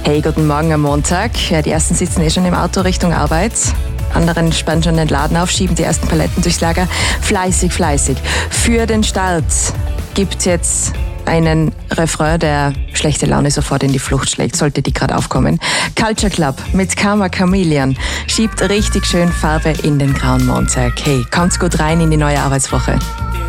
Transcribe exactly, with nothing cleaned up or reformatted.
Hey, guten Morgen am Montag. Ja, die ersten sitzen eh schon im Auto Richtung Arbeit. Anderen spannen schon den Laden auf, schieben die ersten Paletten durchs Lager. Fleißig, fleißig. Für den Start gibt's jetzt einen Refrain, der schlechte Laune sofort in die Flucht schlägt, sollte die gerade aufkommen. Culture Club mit Karma Chameleon schiebt richtig schön Farbe in den grauen Montag. Hey, kommt's gut rein in die neue Arbeitswoche.